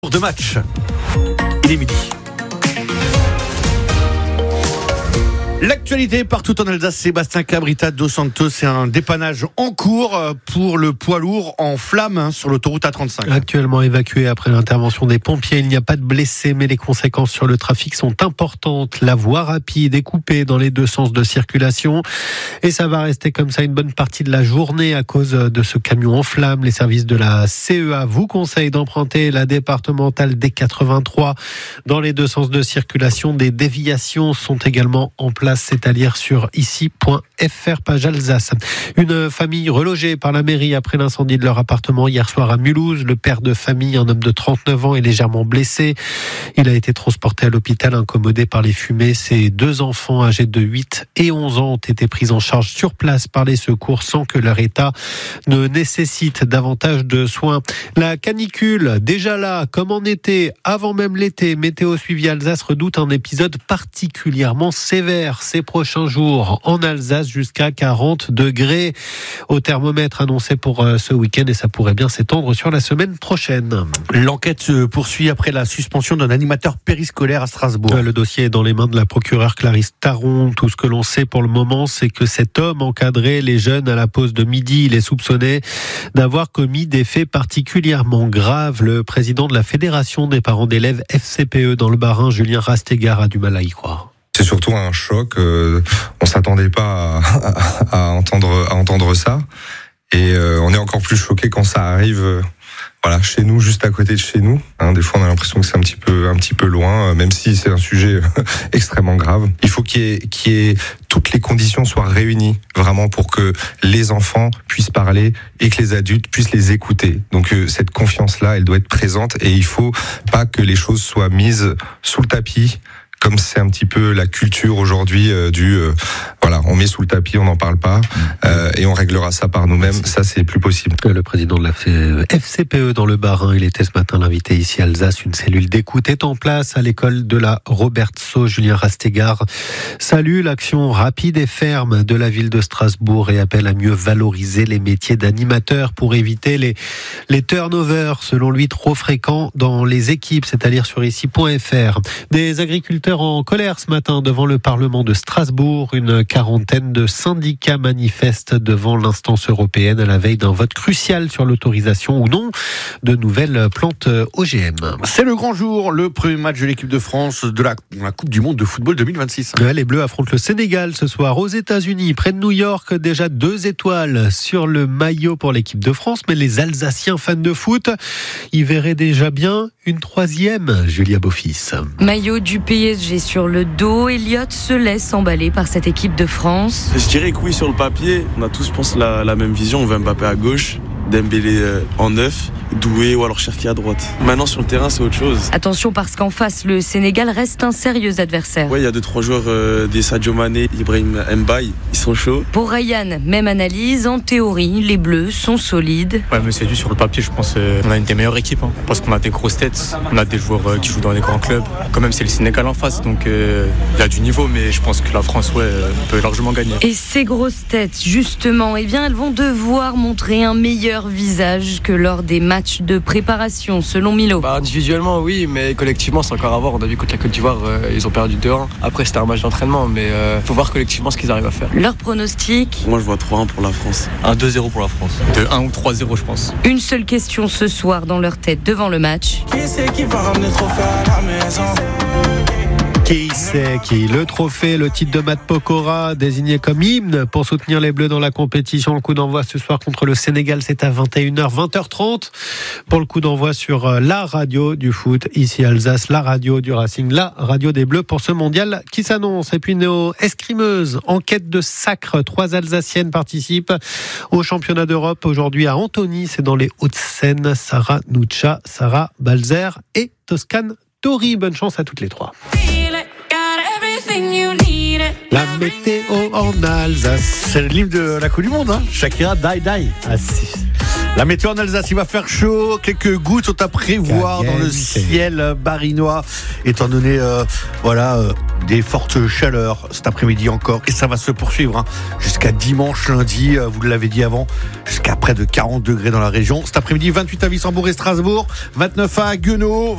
De match. Il est midi. L'actualité partout en Alsace, Sébastien Cabrita dos Santos, c'est un dépannage en cours pour le poids lourd en flammes sur l'autoroute A35. Actuellement évacué après l'intervention des pompiers, il n'y a pas de blessés, mais les conséquences sur le trafic sont importantes. La voie rapide est coupée dans les deux sens de circulation et ça va rester comme ça une bonne partie de la journée à cause de ce camion en flammes. Les services de la CEA vous conseillent d'emprunter la départementale D83 dans les deux sens de circulation. Des déviations sont également en place, c'est-à-dire sur ici.fr, page Alsace. Une famille relogée par la mairie après l'incendie de leur appartement hier soir à Mulhouse. Le père de famille, un homme de 39 ans, est légèrement blessé. Il a été transporté à l'hôpital incommodé par les fumées. Ses deux enfants âgés de 8 et 11 ans ont été pris en charge sur place par les secours sans que leur état ne nécessite davantage de soins. La canicule, déjà là, comme en été, avant même l'été, Météo Suivi Alsace redoute un épisode particulièrement sévère ces prochains jours en Alsace, jusqu'à 40 degrés au thermomètre annoncé pour ce week-end, et ça pourrait bien s'étendre sur la semaine prochaine. L'enquête se poursuit après la suspension d'un animateur périscolaire à Strasbourg. Le dossier est dans les mains de la procureure Clarisse Taron. Tout ce que l'on sait pour le moment, c'est que cet homme encadrait les jeunes à la pause de midi. Il est soupçonné d'avoir commis des faits particulièrement graves. Le président de la Fédération des parents d'élèves FCPE dans le Bas-Rhin, Julien Rastegard, a du mal à y croire. C'est surtout un choc. On s'attendait pas à entendre ça, et on est encore plus choqué quand ça arrive. Voilà, chez nous, juste à côté de chez nous. Des fois, on a l'impression que c'est un petit peu loin, même si c'est un sujet extrêmement grave. Il faut toutes les conditions soient réunies, vraiment, pour que les enfants puissent parler et que les adultes puissent les écouter. Donc, cette confiance-là, elle doit être présente, et il faut pas que les choses soient mises sous le tapis, comme c'est un petit peu la culture aujourd'hui on met sous le tapis, on n'en parle pas, et on réglera ça par nous-mêmes. Ça, c'est plus possible. Le président de la FCPE dans le Bas-Rhin, il était ce matin l'invité ici à Alsace. Une cellule d'écoute est en place à l'école de la Robertso. Julien Rastegard salue l'action rapide et ferme de la ville de Strasbourg et appelle à mieux valoriser les métiers d'animateur pour éviter les turnovers, selon lui, trop fréquents dans les équipes, c'est-à-dire sur ici.fr. Des agriculteurs en colère ce matin devant le Parlement de Strasbourg. Une quarantaine de syndicats manifestent devant l'instance européenne à la veille d'un vote crucial sur l'autorisation ou non de nouvelles plantes OGM. C'est le grand jour, le premier match de l'équipe de France de la Coupe du Monde de football 2026. Les Bleus affrontent le Sénégal ce soir aux États-Unis, près de New York. Déjà 2 étoiles sur le maillot pour l'équipe de France, mais les Alsaciens fans de foot y verraient déjà bien une 3e, Julia Beaufils. Maillot du PSG sur le dos, Elliott se laisse emballer par cette équipe de France. Je dirais que oui, sur le papier, on a tous, je pense, la même vision. On veut Mbappé à gauche, Dembélé en 9, Doué ou alors Cherki à droite. Maintenant, sur le terrain, c'est autre chose. Attention, parce qu'en face, le Sénégal reste un sérieux adversaire. Oui, il y a 2-3 joueurs, des Sadio Mané, Ibrahim Mbaye, ils sont chauds. Pour Ryan, même analyse. En théorie, les Bleus sont solides. Ouais, mais c'est juste sur le papier, je pense on a une des meilleures équipes. Parce qu'on a des grosses têtes, on a des joueurs qui jouent dans des grands clubs. Quand même, c'est le Sénégal en face, donc il y a du niveau, mais je pense que la France peut largement gagner. Et ces grosses têtes, justement, elles vont devoir montrer un meilleur visage que lors des matchs de préparation, selon Milo. Individuellement, oui, mais collectivement, c'est encore à voir. On a vu contre la Côte d'Ivoire, ils ont perdu 2-1. Après, c'était un match d'entraînement, mais faut voir collectivement ce qu'ils arrivent à faire. Leur pronostic ? Moi, je vois 3-1 pour la France. 1-2-0 pour la France. 2-1 ou 3-0, je pense. Une seule question ce soir dans leur tête devant le match. Qui c'est qui va ramener le trophée à la maison ? Qui c'est qui ? Le trophée, le titre de Matt Pokora, désigné comme hymne pour soutenir les Bleus dans la compétition. Le coup d'envoi ce soir contre le Sénégal, c'est à 21h, 20h30 pour le coup d'envoi sur la radio du foot, ici Alsace, la radio du Racing, la radio des Bleus pour ce mondial qui s'annonce. Et puis nos escrimeuses en quête de sacre, 3 Alsaciennes participent au championnat d'Europe aujourd'hui à Antony, c'est dans les Hauts-de-Seine. Sarah Nuccia, Sarah Balzer et Toscane Tori. Bonne chance à toutes les 3. La météo en Alsace. C'est le livre de la Coupe du Monde, Shakira, Die. Ah, si. La météo en Alsace, il va faire chaud. Quelques gouttes sont à prévoir dans le ciel barinois, étant donné des fortes chaleurs cet après-midi encore. Et ça va se poursuivre jusqu'à dimanche, lundi, vous l'avez dit avant, jusqu'à près de 40 degrés dans la région. Cet après-midi, 28 à Wissembourg et Strasbourg, 29 à Guenot.